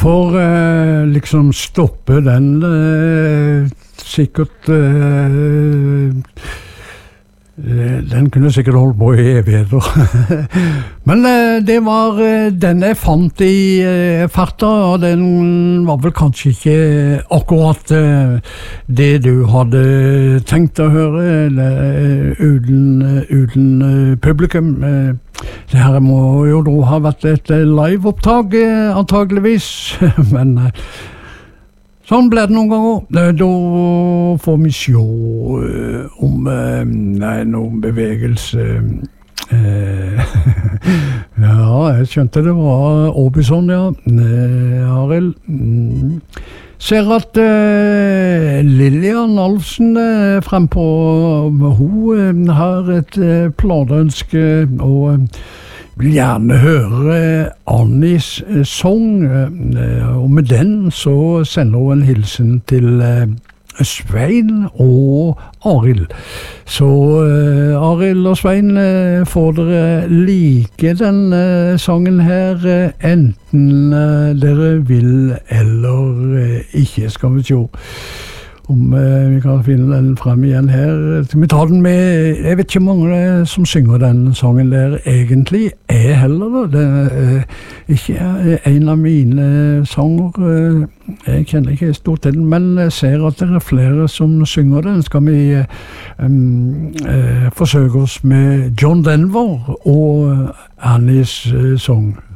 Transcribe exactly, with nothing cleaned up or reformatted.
for eh, liksom stoppe den eh, sikkert eh, den kunne sikkert holdt på i evigheter. Men eh, det var eh, den jeg fant i eh, farta, og den var vel kanskje ikke akkurat eh, det du hadde tenkt å høre, eller eh, uten, uten eh, publikum. Eh, det her må jo da ha vært et live-opptak, eh, antageligvis, men eh, sånn ble det noen ganger. Da får vi se om nei, noen bevegelse. Ja, jeg skjønte det var Åbysson, ja. Arild. Ser at uh, Lillian Alfsen er frem på. Hun har et uh, pladeønske og vil gjerne høre Annis sang, og med den så sender hun en hilsen til Svein og Arild. Så Arild og Svein, får dere like den sangen her, enten dere vil eller ikke, skal vi se om eh, vi kan finne den frem igjen her. Vi tar den med, jeg vet ikke mange som synger den sangen der egentlig, jeg heller da. Det er eh, ikke en av mine sanger, eh, jeg kjenner ikke stort til den, men jeg ser at det er flere som synger den. Skal vi eh, eh, forsøke oss med John Denver og Annis eh, sang.